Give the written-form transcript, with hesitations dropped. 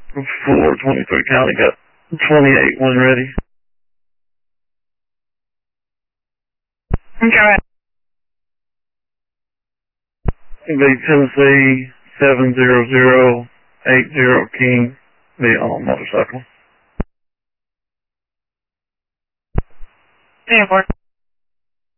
4, 23 County, got 28 when ready. Okay. Be Tennessee 70080 King, be on a motorcycle. 10-4.